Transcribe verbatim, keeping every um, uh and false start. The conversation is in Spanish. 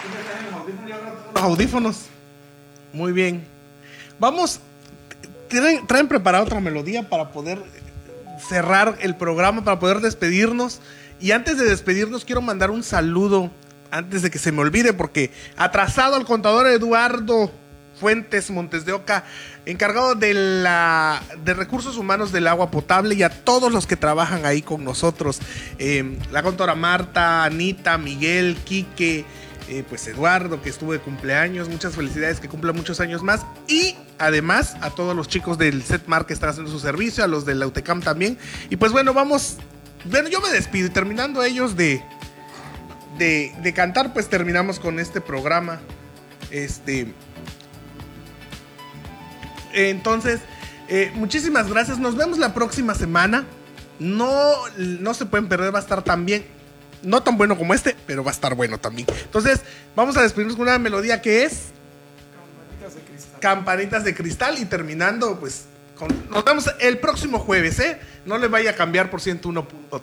Los audífonos. Muy bien. Vamos. ¿Traen, traen preparada otra melodía para poder cerrar el programa, para poder despedirnos? Y antes de despedirnos, quiero mandar un saludo, antes de que se me olvide, porque atrasado al contador Eduardo Fuentes Montes de Oca, encargado de la de recursos humanos del agua potable, y a todos los que trabajan ahí con nosotros, eh, la contadora Marta, Anita, Miguel, Quique, eh, pues Eduardo, que estuvo de cumpleaños. Muchas felicidades, que cumpla muchos años más. Y además a todos los chicos del Setmar que están haciendo su servicio, a los del Lautecam también. Y pues bueno, vamos, bueno, yo me despido, y terminando ellos de de, de cantar, pues terminamos con este programa. Este Entonces, eh, muchísimas gracias. Nos vemos la próxima semana. No, no se pueden perder, va a estar también. No tan bueno como este, pero va a estar bueno también. Entonces, vamos a despedirnos con una melodía que es Campanitas de Cristal. Campanitas de Cristal. Y terminando, pues, con, nos vemos el próximo jueves, ¿eh? No le vaya a cambiar por ciento uno punto tres.